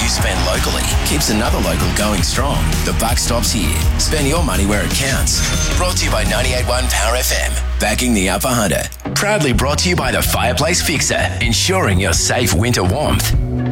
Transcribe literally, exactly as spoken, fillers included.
spend locally keeps another local going strong. The buck stops here. Spend your money where it counts. Brought to you by ninety-eight point one Power F M. Backing the Upper Hunter. Proudly brought to you by the Fireplace Fixer, ensuring your safe winter warmth.